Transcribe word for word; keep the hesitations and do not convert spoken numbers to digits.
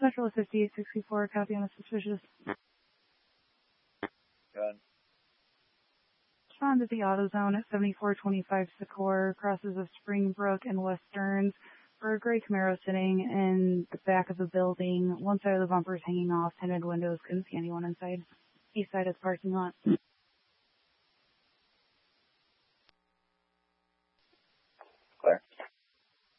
Central fifty-eight sixty-four, copy on a suspicious. Good. Respond to the AutoZone at seventy-four twenty-five Secor, crosses of Springbrook and West Stearns, for a gray Camaro sitting in the back of the building. One side of the bumper is hanging off, tinted windows, couldn't see anyone inside. East side of the parking lot.